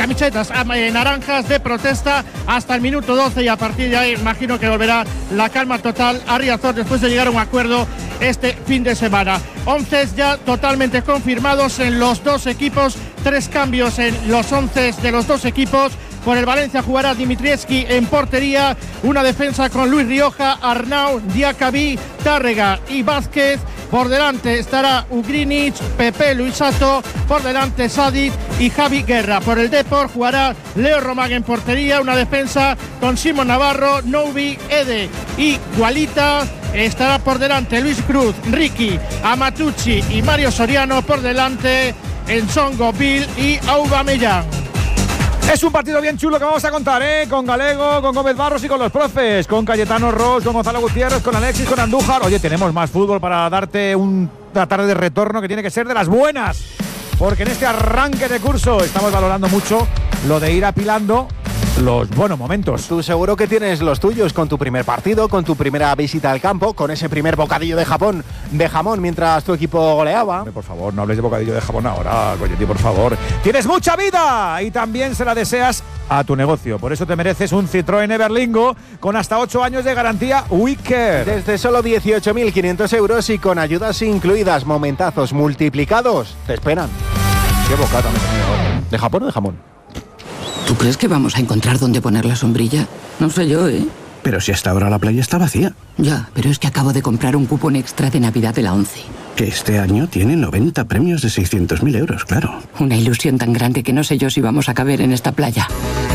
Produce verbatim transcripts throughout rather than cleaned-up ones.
camisetas eh, naranjas de protesta hasta el minuto doce, y a partir de ahí imagino que volverá la calma total a Riazor después de llegar a un acuerdo este fin de semana. Once ya totalmente confirmados en los dos equipos, tres cambios en los once de los dos equipos. Por el Valencia jugará Dimitrievski en portería, una defensa con Luis Rioja, Arnau, Diacabí, Tárrega y Vázquez. Por delante estará Ugrinic, Pepe Luisato, por delante Sadik y Javi Guerra. Por el Depor jugará Leo Román en portería, una defensa con Simón Navarro, Noubi, Ede y Gualita. Estará por delante Luis Cruz, Ricky, Amatucci y Mario Soriano. Por delante Ensongo, Bill y Aubameyang. Es un partido bien chulo que vamos a contar, ¿eh? Con Galego, con Gómez Barros y con los profes, con Cayetano Ross, con Gonzalo Gutiérrez, con Alexis, con Andújar. Oye, tenemos más fútbol para darte un, una tarde de retorno que tiene que ser de las buenas, porque en este arranque de curso estamos valorando mucho lo de ir apilando los buenos momentos. Tú seguro que tienes los tuyos con tu primer partido, con tu primera visita al campo, con ese primer bocadillo de Japón, de jamón mientras tu equipo goleaba. Hombre, por favor, no hables de bocadillo de jamón ahora, Coyetti, por favor. Tienes mucha vida y también se la deseas a tu negocio. Por eso te mereces un Citroën Everlingo con hasta ocho años de garantía Wicker. Desde solo dieciocho mil quinientos euros y con ayudas incluidas, momentazos multiplicados. Te esperan. Qué bocata me he tenido ahora. ¿De Japón o de jamón? ¿Tú crees que vamos a encontrar dónde poner la sombrilla? No sé yo, ¿eh? Pero si hasta ahora la playa está vacía. Ya, pero es que acabo de comprar un cupón extra de Navidad de la ONCE. Que este año tiene noventa premios de seiscientos mil euros, claro. Una ilusión tan grande que no sé yo si vamos a caber en esta playa.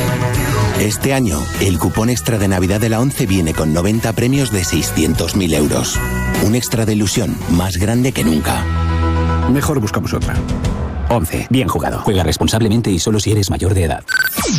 Este año, el cupón extra de Navidad de la ONCE viene con noventa premios de seiscientos mil euros. Un extra de ilusión más grande que nunca. Mejor buscamos otra. ONCE. Bien jugado. Juega responsablemente y solo si eres mayor de edad.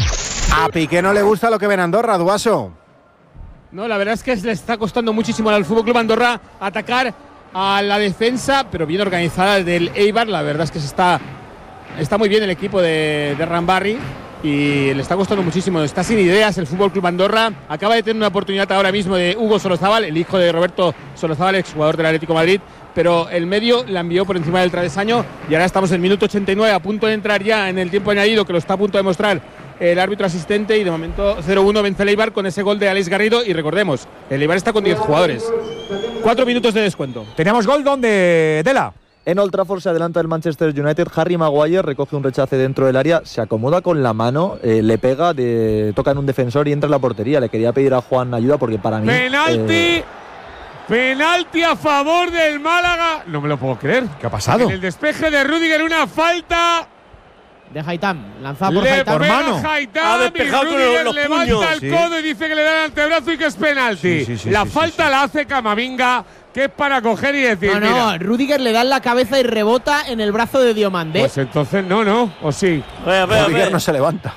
A Piqué no le gusta lo que ve en Andorra, Duaso. No, la verdad es que le está costando muchísimo al F C Andorra atacar a la defensa, pero bien organizada del Eibar. La verdad es que se está, está muy bien el equipo de, de Rambarri y le está costando muchísimo. Está sin ideas el F C Andorra. Acaba de tener una oportunidad ahora mismo de Hugo Solozábal, el hijo de Roberto Solozábal, exjugador del Atlético de Madrid, pero el medio la envió por encima del travesaño y ahora estamos en el minuto ochenta y nueve, a punto de entrar ya en el tiempo añadido, que lo está a punto de mostrar el árbitro asistente, y de momento cero uno vence el Eibar con ese gol de Alex Garrido. Y recordemos, el Eibar está con diez jugadores, cuatro minutos de descuento. Tenemos gol donde Dela. En Old Trafford se adelanta el Manchester United. Harry Maguire recoge un rechace dentro del área, se acomoda con la mano, eh, le pega, de, toca en un defensor y entra en la portería. Le quería pedir a Juan ayuda porque para mí… ¡Penalti! Eh, ¡Penalti a favor del Málaga! No me lo puedo creer. ¿Qué ha pasado? En el despeje de Rüdiger, una falta de Haitham, lanzada por le Haitham. Por mano. Haitham, ha despejado y Rüdiger los levanta puños. el Sí. codo y dice que le da el antebrazo y que es penalti. Sí, sí, sí, la sí, falta sí, sí. la hace Camavinga, que es para coger y decir… No, no, mira, Rüdiger le da en la cabeza y rebota en el brazo de Diomandé. pues entonces no, no, o sí. Vea, vea, Rüdiger vea. no se levanta.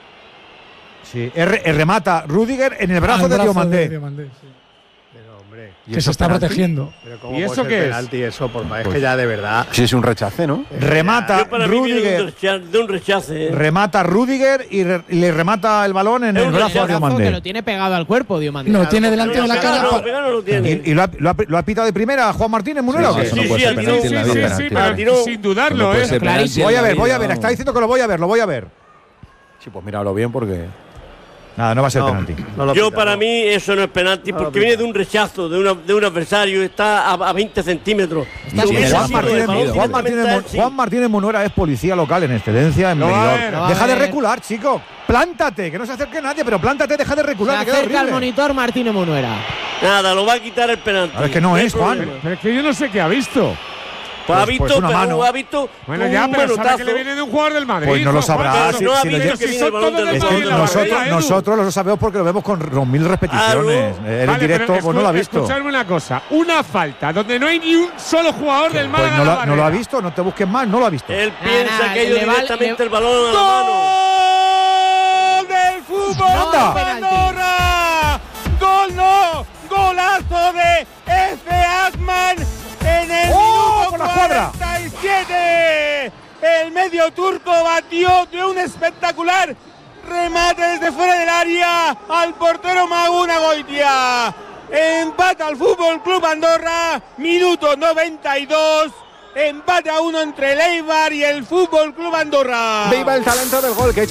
Sí, R, R remata Rüdiger en el brazo, de Diomandé. Sí. Pero, hombre, Que se está penalti? protegiendo. ¿Pero cómo ¿Y puede eso ser qué es? penalti eso? Por, es que ya de verdad… Sí, es un rechace, ¿no? Remata Yo para mí viene de un Rüdiger. rechace, de un rechace ¿eh? Remata Rüdiger y, re, y le remata el balón en Es el un brazo a rechazo Que lo Diomandé. tiene pegado al cuerpo, Diomandé. No, tiene delante Pero de la pegado cara. no, pa- pegado no lo tiene. ¿Y, y lo, ha, lo, ha, lo ha pitado de primera Juan Martínez Munera? Sí, ¿o qué? eso no Sí, puede sí, ser sí, penalti Sí, en la sí, vida. sí, Pero pero tiró. sin dudarlo, No puede ¿eh? ser penalti. Voy a ver, en la voy a vida, ver. Está no. diciendo que lo voy a ver, lo voy a ver. Sí, pues míralo bien porque… Nada, no va a ser No, penalti. no lo Yo pita, para no. mí eso no es penalti No lo porque pita. viene de un rechazo de, una, de un adversario, está a, a veinte centímetros. Está Si bien, hubiese Juan sido el Martínez, balón Juan, directamente Martínez, a él, Mon- sí. Juan Martínez Munera es policía local en excedencia en Lo va a Benidorm. ver, lo va a Deja de ver. recular, chico. Plántate, que no se acerque nadie, pero plántate, deja de Se recular, que queda acerca al horrible. monitor Martínez Munuera. Nada, lo va a quitar el penalti. Ahora es que no hay es, Juan. problema. Pero es que yo no sé qué ha visto. Pues ha Pues- visto, pues una pero mano. ha visto Bueno, un ya, pero sabe manotazo. que le viene de un jugador del Madrid. Pues no lo Juan, sabrá, Juan, si- no si ha lo visto lleva- si que viene son el balón todos del del Es Madrid que Madrid en la nosotros, barrera, Edu. nosotros lo sabemos porque lo vemos con dos mil repeticiones. Claro. En Vale, directo, pero pues no lo ha escu- visto. Escuchadme una cosa, una falta donde no hay ni un solo jugador del Pues Málaga no, en la lo- no lo ha barrera. visto, no te busques más, no lo ha visto. Él piensa nada, que ellos le va- directamente le- el balón a la mano. ¡Gol del fútbol Anda. de Andorra! ¡Gol no! ¡Golazo de Efe Akman en el ¡Oh, minuto por la cuadra! cuarenta y siete! El medio turco batió de un espectacular remate desde fuera del área al portero Maguna Goitia. Empata al Fútbol Club Andorra, minuto noventa y dos. Empate a uno entre el Eibar y el Fútbol Club Andorra. ¡Viva el talento del gol! Que